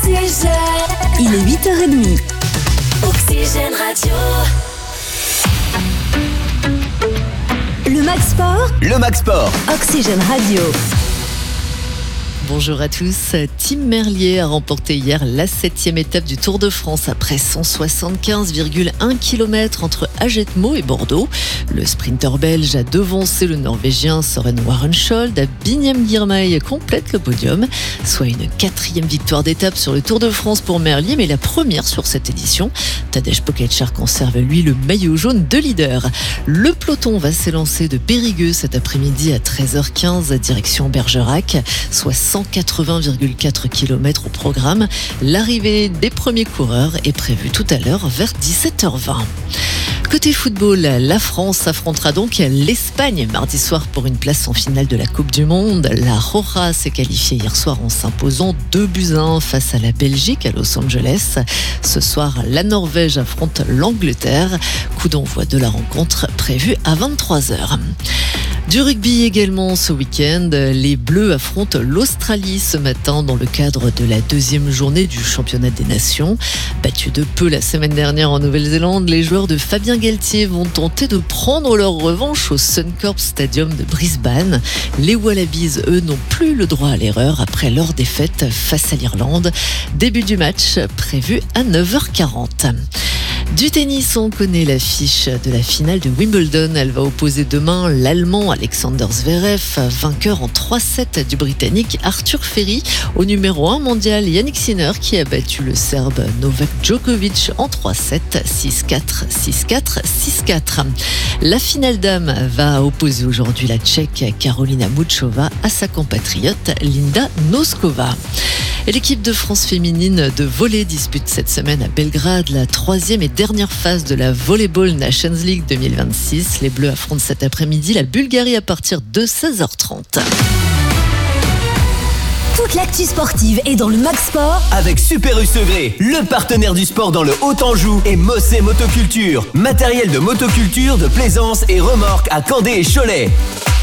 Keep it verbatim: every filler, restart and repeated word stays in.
Oxygène. Il est huit heures trente. Oxygène Radio. Le Max Sport. Le Max Sport. Oxygène Radio. Bonjour à tous. Tim Merlier a remporté hier la septième étape du Tour de France après cent soixante-quinze virgule un kilomètres entre Ajetmo et Bordeaux. Le sprinter belge a devancé le Norvégien Søren Warensholt. Biniam Girmay complète le podium, soit une quatrième victoire d'étape sur le Tour de France pour Merlier, mais la première sur cette édition. Tadej Pogačar conserve lui le maillot jaune de leader. Le peloton va s'élancer de Périgueux cet après-midi à treize heures quinze direction Bergerac, soit cent quatre-vingts virgule quatre kilomètres au programme. L'arrivée des premiers coureurs est prévue tout à l'heure vers dix-sept heures vingt. Côté football, la France affrontera donc l'Espagne mardi soir pour une place en finale de la Coupe du Monde. La Roja s'est qualifiée hier soir en s'imposant deux buts à un face à la Belgique à Los Angeles. Ce soir, la Norvège affronte l'Angleterre. Coup d'envoi de la rencontre prévu à vingt-trois heures. Du rugby également ce week-end, les Bleus affrontent l'Australie ce matin dans le cadre de la deuxième journée du championnat des nations. Battus de peu la semaine dernière en Nouvelle-Zélande, les joueurs de Fabien Galtier vont tenter de prendre leur revanche au Suncorp Stadium de Brisbane. Les Wallabies, eux, n'ont plus le droit à l'erreur après leur défaite face à l'Irlande. Début du match prévu à neuf heures quarante. Du tennis, on connaît l'affiche de la finale de Wimbledon. Elle va opposer demain l'Allemand Alexander Zverev, vainqueur en trois sept du Britannique Arthur Ferry, au numéro un mondial Yannick Sinner qui a battu le Serbe Novak Djokovic en trois sept, six quatre, six quatre, six quatre. La finale dame va opposer aujourd'hui la Tchèque Karolina Muchova à sa compatriote Linda Noskova. Et l'équipe de France féminine de volley dispute cette semaine à Belgrade la troisième et dernière phase de la Volleyball Nations League deux mille vingt-six. Les Bleus affrontent cet après-midi la Bulgarie à partir de seize heures trente. Toute l'actu sportive est dans le Max Sport. Avec Super U Segré, le partenaire du sport dans le Haut-Anjou, et Mossé Motoculture. Matériel de motoculture, de plaisance et remorque à Candé et Cholet.